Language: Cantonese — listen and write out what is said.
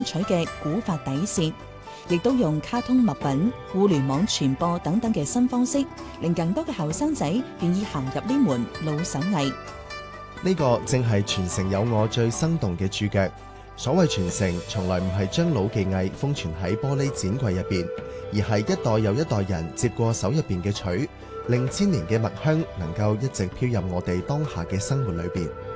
取嘅古法底線，亦都用卡通物品、互聯網傳播等等嘅新方式，令更多嘅後生仔願意行入呢門老手藝。 呢個正係傳承有我最生動嘅注腳。所謂傳承，從來唔係將老技藝封存喺玻璃展櫃入邊，而係一代又一代人接過手入邊嘅錘，令千年嘅墨香能夠一直飄入我哋當下嘅生活裏邊。